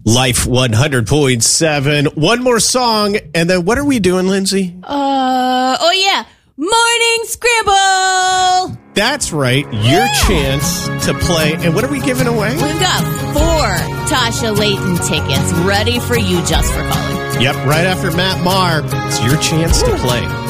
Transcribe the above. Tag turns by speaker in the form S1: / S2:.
S1: Life 100.7. One more song, and then what are we doing, Lindsay?
S2: Morning Scramble!
S1: That's right, your chance to play. And what are we giving away?
S2: We've got 4 Tasha Layton tickets ready for you just for calling.
S1: Yep, right after Matt Maher. It's your chance to play.